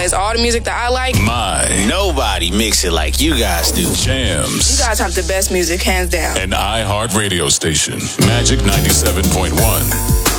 plays all the music that I like. Nobody mix it like you guys do. Jams. You guys have the best music, hands down. An iHeart radio station. Magic 97.1.